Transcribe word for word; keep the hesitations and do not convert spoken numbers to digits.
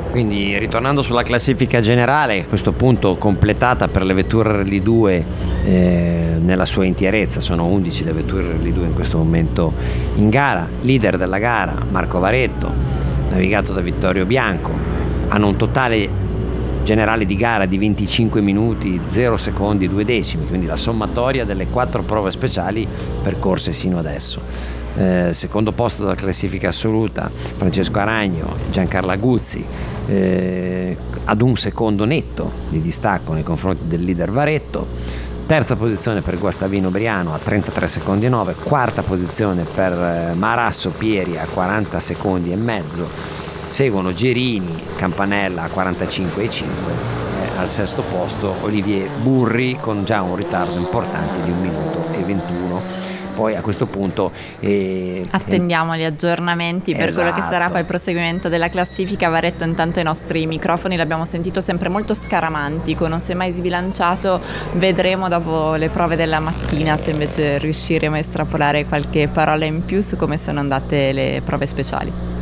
Quindi ritornando sulla classifica generale, a questo punto completata per le vetture Rally due eh, nella sua interezza, sono undici le vetture Rally due in questo momento in gara. Leader della gara Marco Varetto, navigato da Vittorio Bianco, hanno un totale generale di gara di venticinque minuti zero secondi due decimi, quindi la sommatoria delle quattro prove speciali percorse sino adesso. Eh, secondo posto della classifica assoluta Francesco Aragno, Giancarlo Aguzzi, eh, ad un secondo netto di distacco nei confronti del leader Varetto. Terza posizione per Guastavino Briano a trentatré secondi e nove, quarta posizione per eh, Marasso Pieri a quaranta secondi e mezzo, seguono Gerini, Campanella a quarantacinque e cinque, eh, al sesto posto Olivier Burri con già un ritardo importante di un minuto e ventuno. Poi a questo punto eh, attendiamo gli aggiornamenti per esatto. quello che sarà poi il proseguimento della classifica. Varetto intanto ai nostri microfoni l'abbiamo sentito sempre molto scaramantico, non si è mai sbilanciato. Vedremo dopo le prove della mattina se invece riusciremo a estrapolare qualche parola in più su come sono andate le prove speciali.